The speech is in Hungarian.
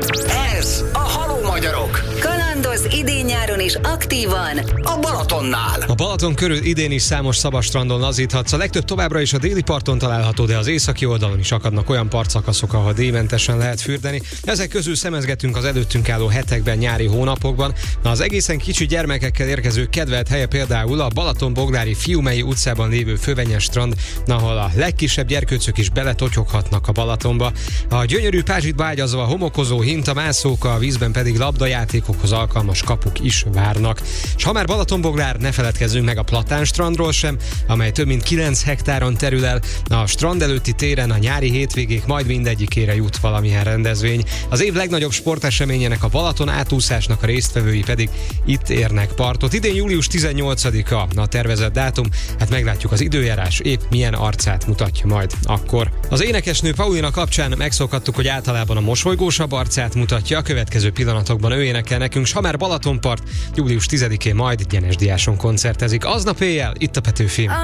Ez a Haló Magyarok. Kalandoz idén-nyáron is aktívan A Balatonnál. A Balaton körül idén is számos szabad strandon lazíthatsz. A legtöbb továbbra is a déli parton található, de az északi oldalon is akadnak olyan partszakaszok, ahol díjmentesen lehet fürdeni. Ezek közül szemezgetünk az előttünk álló hetekben, nyári hónapokban. Az egészen kicsi gyermekekkel érkező kedvelt helye például a Balaton-Bogdári Fiumei utcában lévő Fővenyes strand, ahol a legkisebb gyerkőcök is beletotyoghatnak a Balatonba. A gyönyörű pázsitba ágyazva homokozó hintamászók, a vízben pedig labdajátékokhoz alkalmas kapuk is várnak. És ha már Balaton-Bogdár, ne feledkezzünk meg a Platán strandról sem, amely több mint 9 hektáron terül el. A strand előtti téren a nyári hétvégék majd mindegyikére jut valamilyen rendezvény. Az év legnagyobb sporteseményének, a Balaton átúszásnak a résztvevői pedig itt érnek partot. Idén július 18-a a tervezett dátum, hát meglátjuk, az időjárás épp milyen arcát mutatja majd akkor. Az énekesnő Paulina kapcsán megszokhattuk, hogy általában a mosolygósabb arcát mutatja, a következő pillanatokban ő énekel nekünk, s ha már Balatonpart, július 10-én majd Gyenes Diáson koncertezik. Aznap éjjel itt a Petőfi.